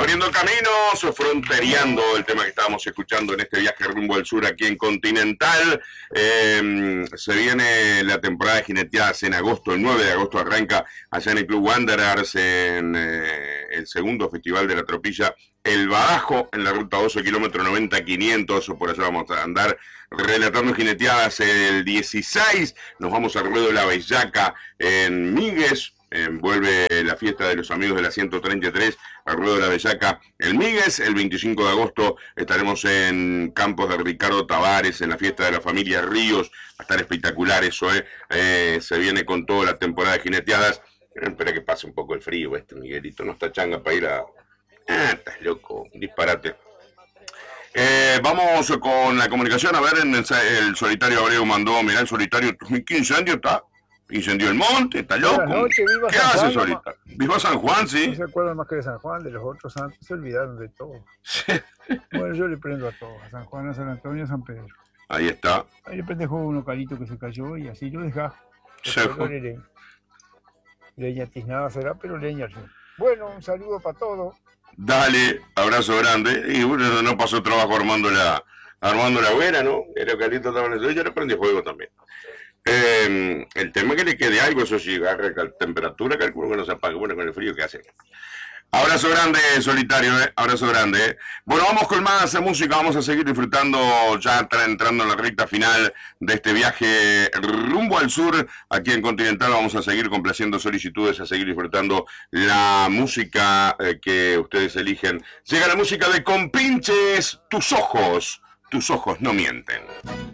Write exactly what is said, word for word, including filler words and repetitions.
Abriendo caminos, frontereando el tema que estábamos escuchando en este viaje rumbo al sur aquí en Continental. Eh, se viene la temporada de jineteadas en agosto, el nueve de agosto arranca allá en el Club Wanderers, en eh, el segundo festival de la tropilla El Badajo, en la ruta doce, kilómetro noventa quinientos, por allá vamos a andar relatando jineteadas el dieciséis, nos vamos al ruedo de la Bellaca en Míguez. Eh, vuelve la fiesta de los amigos de la ciento treinta y tres al ruedo de la Bellaca el Míguez. El veinticinco de agosto estaremos en Campos de Ricardo Tavares en la fiesta de la familia Ríos. Va a estar espectacular eso, ¿eh? Eh, se viene con toda la temporada de jineteadas. Eh, espera que pase un poco el frío este, Miguelito. No está changa para ir a... Ah, estás loco, disparate. Eh, vamos con la comunicación. A ver, en el, el Solitario Abreu mandó, mirá, el Solitario, ¿qué incendio está? Incendió el monte, está loco. Noches, viva ¿Qué San haces Juan, ahorita? Mamá. ¿Viva San Juan, sí? No se acuerdan más que de San Juan, de los otros santos, se olvidaron de todo. Sí. Bueno, yo le prendo a todos, a San Juan, a San Antonio, a San Pedro. Ahí está. Ahí le prende juego un localito que se cayó y así lo deja. Se fue. Leña. leña tiznada será, pero leña sí. Bueno, un saludo para todos. Dale, abrazo grande. Y bueno, no pasó trabajo armando la, armando la hoguera, ¿no? El localito estaba en eso. Yo le prendí fuego también. Eh, el tema es que le quede algo, eso sí, agarra la temperatura, calculo que no se apague, bueno, con el frío que hace. Abrazo grande, Solitario, ¿eh? Abrazo grande, ¿eh? Bueno, vamos con más música, vamos a seguir disfrutando, ya entrando en la recta final de este viaje rumbo al sur, aquí en Continental. Vamos a seguir complaciendo solicitudes, a seguir disfrutando la música eh, que ustedes eligen. Llega la música de Compinches, tus ojos, tus ojos no mienten.